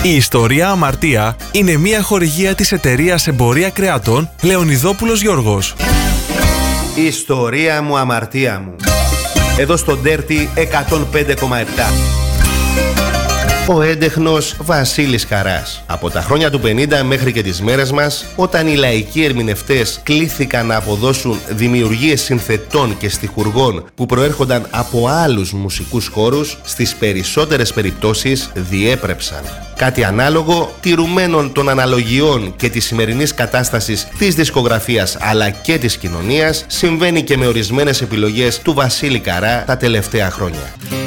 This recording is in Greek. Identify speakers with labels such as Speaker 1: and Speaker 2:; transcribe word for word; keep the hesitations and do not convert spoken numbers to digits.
Speaker 1: Η ιστορία Αμαρτία είναι μια χορηγία της εταιρείας Εμπορία Κρεατών Λεωνιδόπουλος Γιώργος.
Speaker 2: Η ιστορία μου, αμαρτία μου. Εδώ στο Dirty εκατόν πέντε κόμμα επτά. Ο έντεχνος Βασίλης Χαράς. Από τα χρόνια του πενήντα μέχρι και τις μέρες μας, όταν οι λαϊκοί ερμηνευτές κλήθηκαν να αποδώσουν δημιουργίες συνθετών και στιχουργών που προέρχονταν από άλλους μουσικούς χώρους, στις περισσότερες περιπτώσεις διέπρεψαν. Κάτι ανάλογο, τηρουμένων των αναλογιών και της σημερινής κατάστασης της δισκογραφίας αλλά και της κοινωνίας, συμβαίνει και με ορισμένες επιλογές του Βασίλη Καρά τα τελευταία χρόνια.